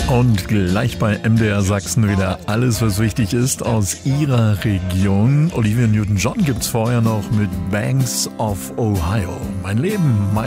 Und gleich bei MDR Sachsen wieder alles, was wichtig ist aus Ihrer Region. Olivia Newton-John gibt's vorher noch mit Banks of Ohio. Mein Leben, mein